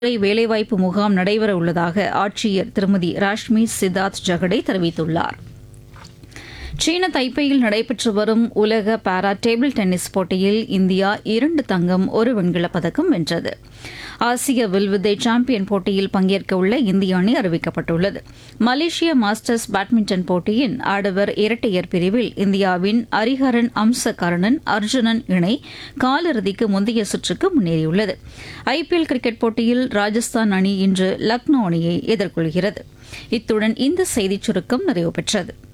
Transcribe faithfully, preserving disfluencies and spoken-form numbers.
வேலைவாய்ப்பு முகாம் நடைபெற உள்ளதாக ஆட்சியர் திருமதி ராஷ்மி சித்தார்த் ஜகடே தெரிவித்துள்ளார். சீன தைப்பேயில் நடைபெற்று வரும் உலக பாரா டேபிள் டென்னிஸ் போட்டியில் இந்தியா இரண்டு தங்கம் ஒரு வெண்கலப் பதக்கம் வென்றது. ஆசிய வில்வித்தை சாம்பியன் போட்டியில் பங்கேற்க உள்ள இந்திய அணி அறிவிக்கப்பட்டுள்ளது. மலேசிய மாஸ்டர்ஸ் பேட்மிண்டன் போட்டியின் ஆடவர் இரட்டையர் பிரிவில் இந்தியாவின் அரிஹரன் அம்சகரணன் அர்ஜுனன் இணை காலிறுதிக்கு முந்தைய சுற்றுக்கு முன்னேறியுள்ளது. ஐபிஎல் கிரிக்கெட் போட்டியில் ராஜஸ்தான் அணி இன்று லக்னோ அணியை எதிர்கொள்கிறது. இத்துடன் இந்த செய்திச் சுருக்கம் நிறைவு பெற்றது.